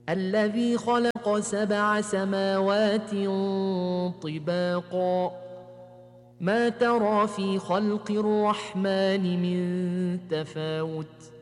الذي خلق 7 سماوات طباقا ما ترى في خلق الرحمن من تفاوت